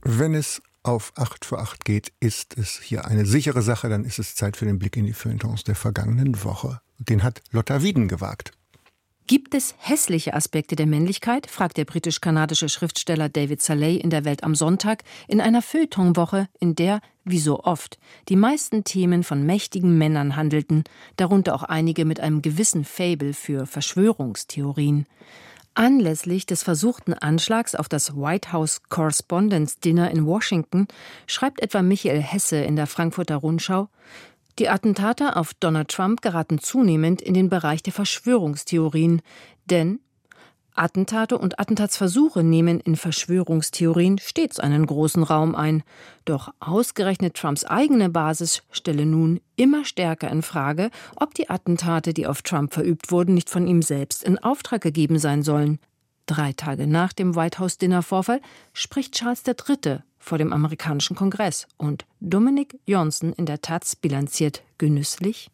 Wenn es auf 8 vor 8 geht, ist es hier eine sichere Sache, dann ist es Zeit für den Blick in die Feuilletons der vergangenen Woche. Den hat Lotta Wieden gewagt. Gibt es hässliche Aspekte der Männlichkeit, fragt der britisch-kanadische Schriftsteller David Szalay in der Welt am Sonntag in einer Feuilletonwoche, in der, wie so oft, die meisten Themen von mächtigen Männern handelten, darunter auch einige mit einem gewissen Faible für Verschwörungstheorien. Anlässlich des versuchten Anschlags auf das White House Correspondents' Dinner in Washington schreibt etwa Michael Hesse in der Frankfurter Rundschau: Die Attentate auf Donald Trump geraten zunehmend in den Bereich der Verschwörungstheorien, denn Attentate und Attentatsversuche nehmen in Verschwörungstheorien stets einen großen Raum ein. Doch ausgerechnet Trumps eigene Basis stelle nun immer stärker in Frage, ob die Attentate, die auf Trump verübt wurden, nicht von ihm selbst in Auftrag gegeben sein sollen. 3 Tage nach dem White House-Dinner-Vorfall spricht Charles III. Vor dem amerikanischen Kongress und Dominic Johnson in der Taz bilanziert genüsslich: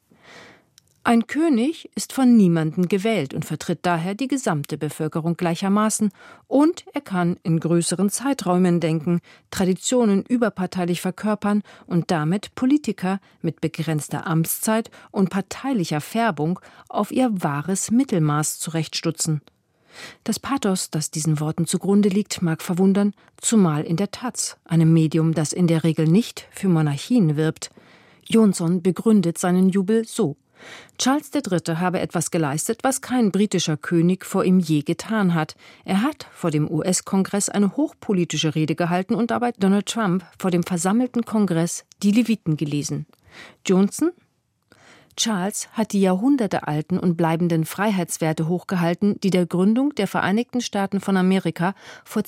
Ein König ist von niemandem gewählt und vertritt daher die gesamte Bevölkerung gleichermaßen, und er kann in größeren Zeiträumen denken, Traditionen überparteilich verkörpern und damit Politiker mit begrenzter Amtszeit und parteilicher Färbung auf ihr wahres Mittelmaß zurechtstutzen. Das Pathos, das diesen Worten zugrunde liegt, mag verwundern, zumal in der Taz, einem Medium, das in der Regel nicht für Monarchien wirbt. Johnson begründet seinen Jubel so: Charles III. Habe etwas geleistet, was kein britischer König vor ihm je getan hat. Er hat vor dem US-Kongress eine hochpolitische Rede gehalten und dabei Donald Trump vor dem versammelten Kongress die Leviten gelesen. Johnson: Charles hat die jahrhundertealten und bleibenden Freiheitswerte hochgehalten, die der Gründung der Vereinigten Staaten von Amerika vor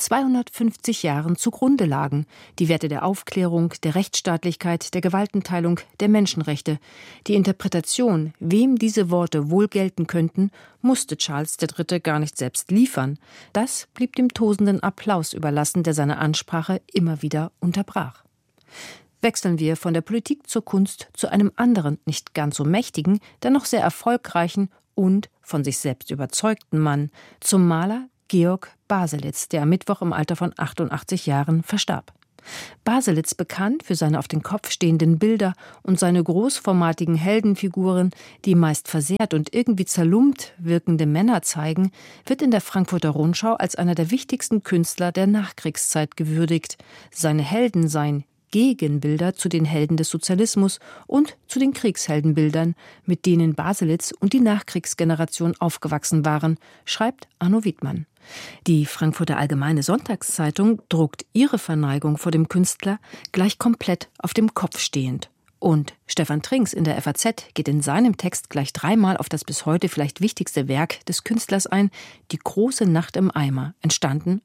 250 Jahren zugrunde lagen. Die Werte der Aufklärung, der Rechtsstaatlichkeit, der Gewaltenteilung, der Menschenrechte. Die Interpretation, wem diese Worte wohl gelten könnten, musste Charles III. Gar nicht selbst liefern. Das blieb dem tosenden Applaus überlassen, der seine Ansprache immer wieder unterbrach. Wechseln wir von der Politik zur Kunst zu einem anderen, nicht ganz so mächtigen, dennoch sehr erfolgreichen und von sich selbst überzeugten Mann, zum Maler Georg Baselitz, der am Mittwoch im Alter von 88 Jahren verstarb. Baselitz, bekannt für seine auf den Kopf stehenden Bilder und seine großformatigen Heldenfiguren, die meist versehrt und irgendwie zerlumpt wirkende Männer zeigen, wird in der Frankfurter Rundschau als einer der wichtigsten Künstler der Nachkriegszeit gewürdigt. Seine Helden seien Gegenbilder zu den Helden des Sozialismus und zu den Kriegsheldenbildern, mit denen Baselitz und die Nachkriegsgeneration aufgewachsen waren, schreibt Arno Wiedmann. Die Frankfurter Allgemeine Sonntagszeitung druckt ihre Verneigung vor dem Künstler gleich komplett auf dem Kopf stehend. Und Stefan Trinks in der FAZ geht in seinem Text gleich 3-mal auf das bis heute vielleicht wichtigste Werk des Künstlers ein: Die große Nacht im Eimer, entstanden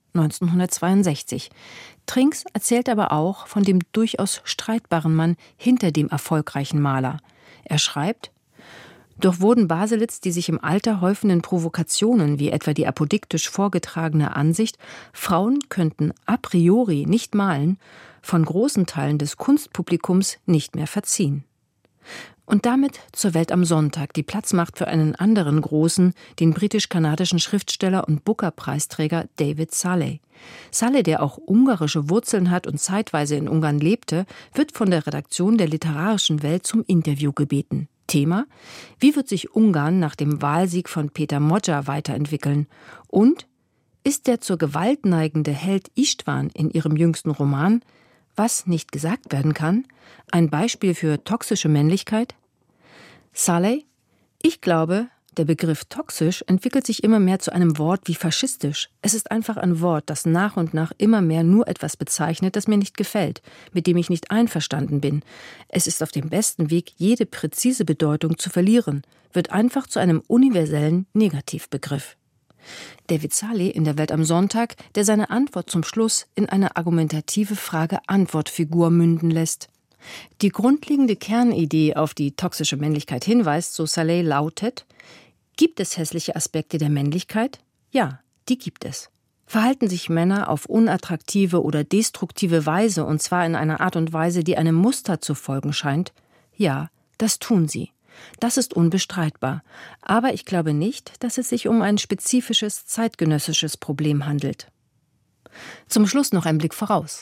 1962. Trinks erzählt aber auch von dem durchaus streitbaren Mann hinter dem erfolgreichen Maler. Er schreibt: Doch wurden Baselitz die sich im Alter häufenden Provokationen, wie etwa die apodiktisch vorgetragene Ansicht, Frauen könnten a priori nicht malen, von großen Teilen des Kunstpublikums nicht mehr verziehen. Und damit zur Welt am Sonntag, die Platz macht für einen anderen großen, den britisch-kanadischen Schriftsteller und Booker-Preisträger David Szalay. Szalay, der auch ungarische Wurzeln hat und zeitweise in Ungarn lebte, wird von der Redaktion der Literarischen Welt zum Interview gebeten. Thema: Wie wird sich Ungarn nach dem Wahlsieg von Peter Magyar weiterentwickeln? Und ist der zur Gewalt neigende Held Istvan in ihrem jüngsten Roman, was nicht gesagt werden kann, ein Beispiel für toxische Männlichkeit? Szalay: Ich glaube, der Begriff toxisch entwickelt sich immer mehr zu einem Wort wie faschistisch. Es ist einfach ein Wort, das nach und nach immer mehr nur etwas bezeichnet, das mir nicht gefällt, mit dem ich nicht einverstanden bin. Es ist auf dem besten Weg, jede präzise Bedeutung zu verlieren, wird einfach zu einem universellen Negativbegriff. David Szalay in der Welt am Sonntag, der seine Antwort zum Schluss in eine argumentative Frage-Antwort-Figur münden lässt. Die grundlegende Kernidee, auf die toxische Männlichkeit hinweist, so Szalay, lautet: Gibt es hässliche Aspekte der Männlichkeit? Ja, die gibt es. Verhalten sich Männer auf unattraktive oder destruktive Weise, und zwar in einer Art und Weise, die einem Muster zu folgen scheint? Ja, das tun sie. Das ist unbestreitbar. Aber ich glaube nicht, dass es sich um ein spezifisches zeitgenössisches Problem handelt. Zum Schluss noch ein Blick voraus.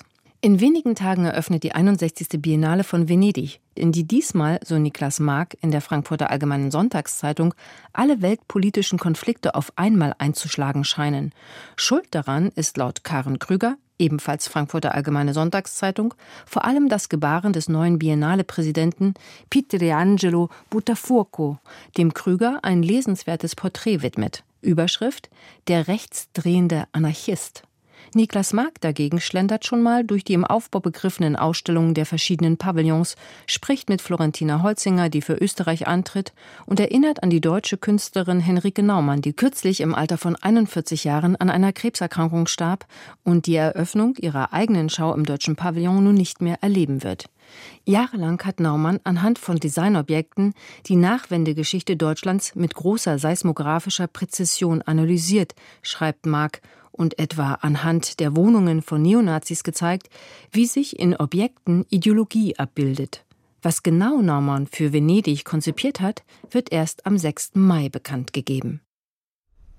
In wenigen Tagen eröffnet die 61. Biennale von Venedig, in die diesmal, so Niklas Mark in der Frankfurter Allgemeinen Sonntagszeitung, alle weltpolitischen Konflikte auf einmal einzuschlagen scheinen. Schuld daran ist laut Karen Krüger, ebenfalls Frankfurter Allgemeine Sonntagszeitung, vor allem das Gebaren des neuen Biennale-Präsidenten Pietrangelo Buttafuoco, dem Krüger ein lesenswertes Porträt widmet. Überschrift: Der rechtsdrehende Anarchist. Niklas Mark dagegen schlendert schon mal durch die im Aufbau begriffenen Ausstellungen der verschiedenen Pavillons, spricht mit Florentina Holzinger, die für Österreich antritt, und erinnert an die deutsche Künstlerin Henrike Naumann, die kürzlich im Alter von 41 Jahren an einer Krebserkrankung starb und die Eröffnung ihrer eigenen Schau im Deutschen Pavillon nun nicht mehr erleben wird. Jahrelang hat Naumann anhand von Designobjekten die Nachwendegeschichte Deutschlands mit großer seismografischer Präzision analysiert, schreibt Mark, und etwa anhand der Wohnungen von Neonazis gezeigt, wie sich in Objekten Ideologie abbildet. Was genau Naumann für Venedig konzipiert hat, wird erst am 6. Mai bekannt gegeben.